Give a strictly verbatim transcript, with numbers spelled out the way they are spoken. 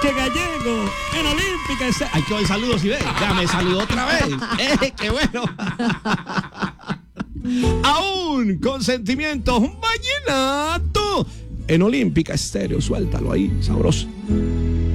Enrique Gallego en Olímpica Estéreo. Ay, que hoy saludo, si ves. Ya me saludó otra vez. Eh, ¡Qué bueno! Aún con sentimientos, un vallenato en Olímpica Estéreo. Suéltalo ahí, sabroso.